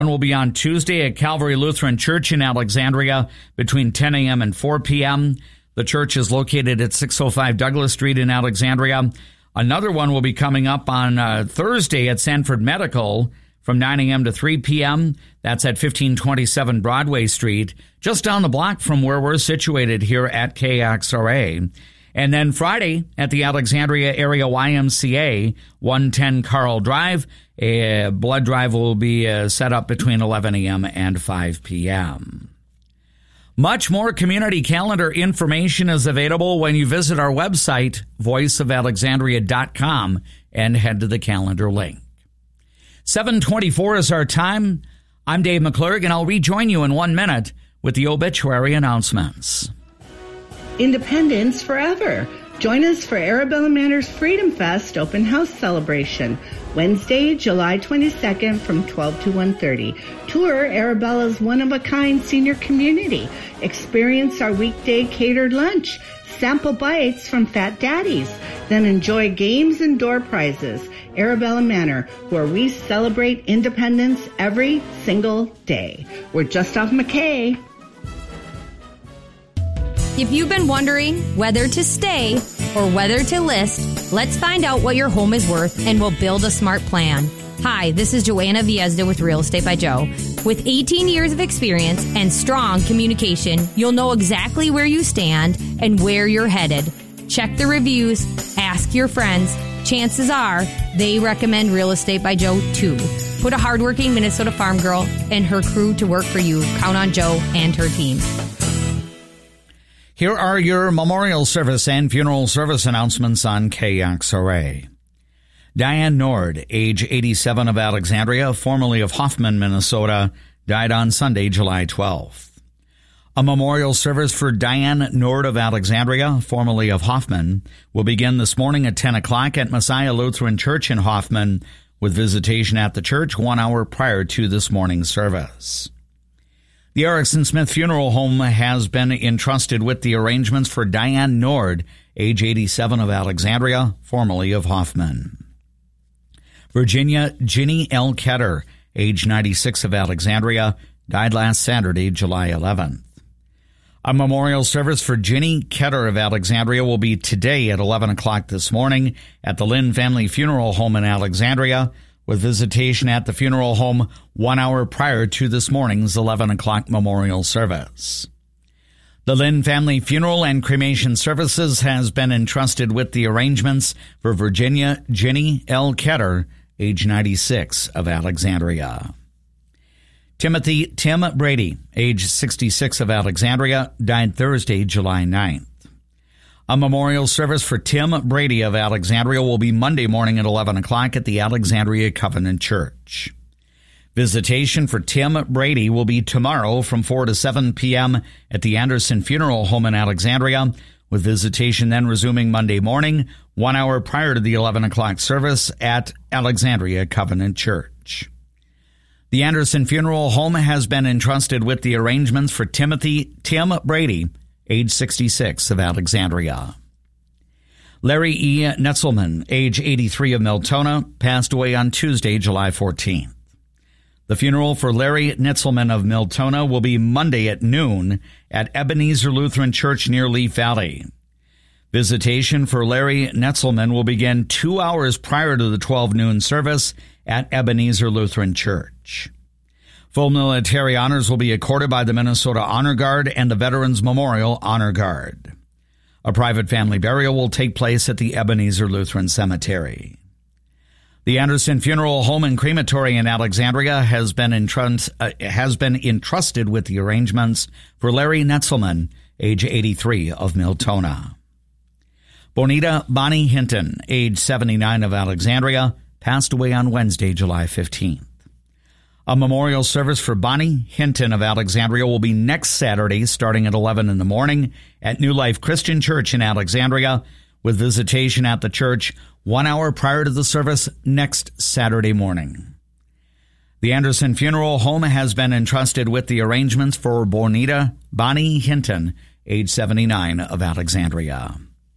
will be on Tuesday at Calvary Lutheran Church in Alexandria between 10 a.m. and 4 p.m. The church is located at 605 Douglas Street in Alexandria. Another one will be coming up on Thursday at Sanford Medical from 9 a.m. to 3 p.m. That's at 1527 Broadway Street, just down the block from where we're situated here at KXRA. And then Friday at the Alexandria Area YMCA, 110 Carl Drive, a blood drive will be set up between 11 a.m. and 5 p.m. Much more community calendar information is available when you visit our website, voiceofalexandria.com, and head to the calendar link. 7:24 is our time. I'm Dave McClurg, and I'll rejoin you in 1 minute with the obituary announcements. Independence forever. Join us for Arabella Manor's Freedom Fest open house celebration, Wednesday, July 22nd from 12 to 1:30. Tour Arabella's one-of-a-kind senior community. Experience our weekday catered lunch. Sample bites from Fat Daddies. Then enjoy games and door prizes. Arabella Manor, where we celebrate independence every single day. We're just off McKay. If you've been wondering whether to stay or whether to list, let's find out what your home is worth and we'll build a smart plan. Hi, this is Joanna Viezda with Real Estate by Joe. With 18 years of experience and strong communication, you'll know exactly where you stand and where you're headed. Check the reviews, ask your friends. Chances are they recommend Real Estate by Joe too. Put a hardworking Minnesota farm girl and her crew to work for you. Count on Joe and her team. Here are your memorial service and funeral service announcements on KXRA. Diane Nord, age 87 of Alexandria, formerly of Hoffman, Minnesota, died on Sunday, July 12th. A memorial service for Diane Nord of Alexandria, formerly of Hoffman, will begin this morning at 10 o'clock at Messiah Lutheran Church in Hoffman, with visitation at the church 1 hour prior to this morning's service. The Erickson Smith Funeral Home has been entrusted with the arrangements for Diane Nord, age 87 of Alexandria, formerly of Hoffman. Virginia Ginny L. Ketter, age 96 of Alexandria, died last Saturday, July 11th. A memorial service for Ginny Ketter of Alexandria will be today at 11 o'clock this morning at the Lynn Family Funeral Home in Alexandria, with visitation at the funeral home 1 hour prior to this morning's 11 o'clock memorial service. The Lynn Family Funeral and Cremation Services has been entrusted with the arrangements for Virginia Ginny L. Ketter, age 96 of Alexandria. Timothy Tim Brady, age 66 of Alexandria, died Thursday, July 9th. A memorial service for Tim Brady of Alexandria will be Monday morning at 11 o'clock at the Alexandria Covenant Church. Visitation for Tim Brady will be tomorrow from 4 to 7 p.m. at the Anderson Funeral Home in Alexandria, with visitation then resuming Monday morning, 1 hour prior to the 11 o'clock service at Alexandria Covenant Church. The Anderson Funeral Home has been entrusted with the arrangements for Timothy Tim Brady, age 66 of Alexandria. Larry E. Netzelman, age 83 of Miltona, passed away on Tuesday, July 14th. The funeral for Larry Netzelman of Miltona will be Monday at noon at Ebenezer Lutheran Church near Leaf Valley. Visitation for Larry Netzelman will begin 2 hours prior to the 12 noon service at Ebenezer Lutheran Church. Full military honors will be accorded by the Minnesota Honor Guard and the Veterans Memorial Honor Guard. A private family burial will take place at the Ebenezer Lutheran Cemetery. The Anderson Funeral Home and Crematory in Alexandria has been entrusted with the arrangements for Larry Netzelman, age 83 of Miltona. Bonita Bonnie Hinton, age 79 of Alexandria, passed away on Wednesday, July 15th. A memorial service for Bonnie Hinton of Alexandria will be next Saturday starting at 11 in the morning at New Life Christian Church in Alexandria, with visitation at the church 1 hour prior to the service next Saturday morning. The Anderson Funeral Home has been entrusted with the arrangements for Bonita Bonnie Hinton, age 79 of Alexandria.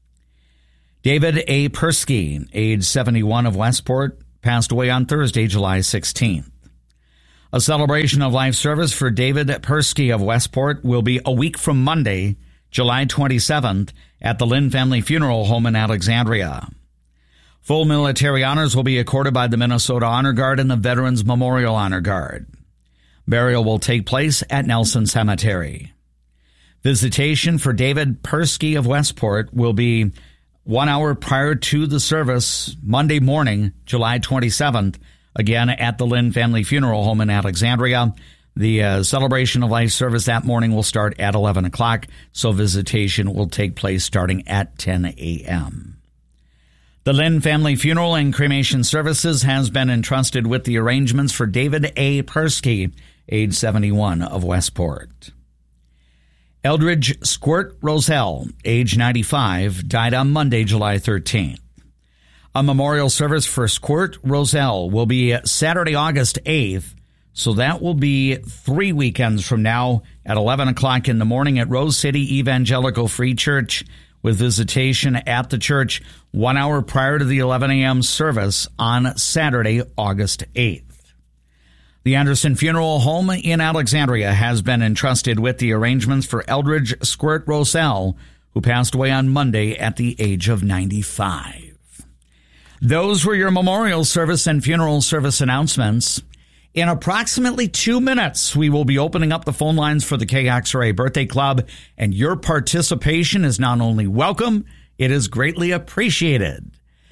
David A. Persky, age 71 of Westport, passed away on Thursday, July 16th. A celebration of life service for David Persky of Westport will be a week from Monday, July 27th, at the Lynn Family Funeral Home in Alexandria. Full military honors will be accorded by the Minnesota Honor Guard and the Veterans Memorial Honor Guard. Burial will take place at Nelson Cemetery. Visitation for David Persky of Westport will be 1 hour prior to the service, Monday morning, July 27th, again at the Lynn Family Funeral Home in Alexandria. The celebration of life service that morning will start at 11 o'clock, so visitation will take place starting at 10 a.m. The Lynn Family Funeral and Cremation Services has been entrusted with the arrangements for David A. Persky, age 71, of Westport. Eldridge Squirt Roselle, age 95, died on Monday, July 13th. A memorial service for Squirt Roselle will be Saturday, August 8th, so that will be 3 weekends from now at 11 o'clock in the morning at Rose City Evangelical Free Church, with visitation at the church 1 hour prior to the 11 a.m. service on Saturday, August 8th. The Anderson Funeral Home in Alexandria has been entrusted with the arrangements for Eldridge Squirt Roselle, who passed away on Monday at the age of 95. Those were your memorial service and funeral service announcements. In approximately 2 minutes, we will be opening up the phone lines for the KXRA Birthday Club, and your participation is not only welcome, it is greatly appreciated.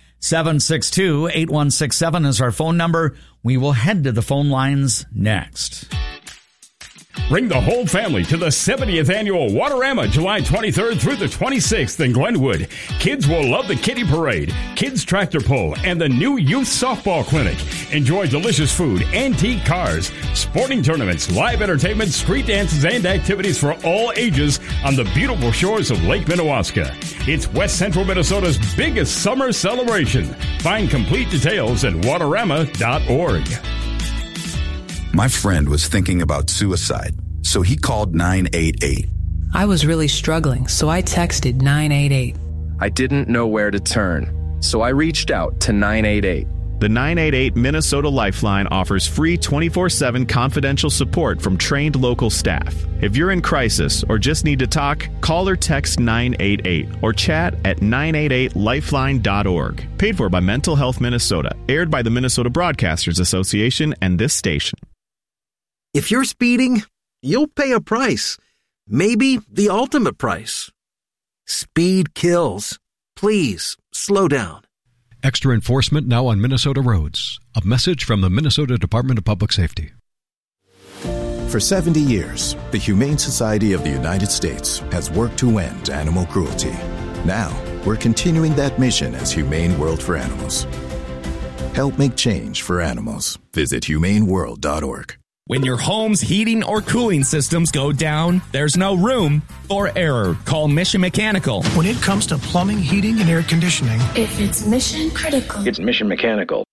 762-8167 is our phone number. We will head to the phone lines next. Bring the whole family to the 70th Annual Waterama, July 23rd through the 26th in Glenwood. Kids will love the Kitty Parade, Kids Tractor Pull, and the new Youth Softball Clinic. Enjoy delicious food, antique cars, sporting tournaments, live entertainment, street dances, and activities for all ages on the beautiful shores of Lake Minnewaska. It's West Central Minnesota's biggest summer celebration. Find complete details at waterama.org. My friend was thinking about suicide, so he called 988. I was really struggling, so I texted 988. I didn't know where to turn, so I reached out to 988. The 988 Minnesota Lifeline offers free 24/7 confidential support from trained local staff. If you're in crisis or just need to talk, call or text 988 or chat at 988lifeline.org. Paid for by Mental Health Minnesota. Aired by the Minnesota Broadcasters Association and this station. If you're speeding, you'll pay a price. Maybe the ultimate price. Speed kills. Please, slow down. Extra enforcement now on Minnesota roads. A message from the Minnesota Department of Public Safety. For 70 years, the Humane Society of the United States has worked to end animal cruelty. Now, we're continuing that mission as Humane World for Animals. Help make change for animals. Visit humaneworld.org. When your home's heating or cooling systems go down, there's no room for error. Call Mission Mechanical. When it comes to plumbing, heating, and air conditioning, if it's mission critical, it's Mission Mechanical.